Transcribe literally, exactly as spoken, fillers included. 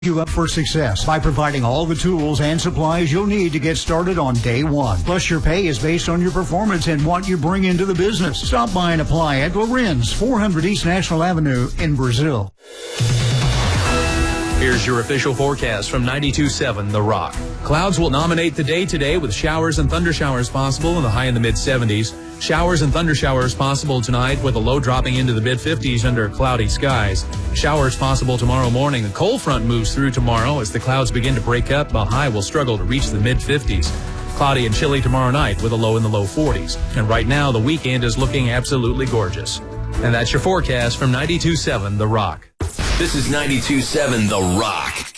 You up for success by providing all the tools and supplies you'll need to get started on day one. Plus, your pay is based on your performance and what you bring into the business. Stop by and apply at Lorenz, four hundred East National Avenue in Brazil. Here's your official forecast from ninety-two point seven The Rock. Clouds will dominate the day today with showers and thunder showers possible in the high in the mid seventies. Showers and thunder showers possible tonight with a low dropping into the mid fifties under cloudy skies. Showers possible tomorrow morning. A cold front moves through tomorrow as the clouds begin to break up. The high will struggle to reach the mid fifties. Cloudy and chilly tomorrow night with a low in the low forties. And right now the weekend is looking absolutely gorgeous. And that's your forecast from ninety-two point seven The Rock. This is ninety-two point seven The Rock.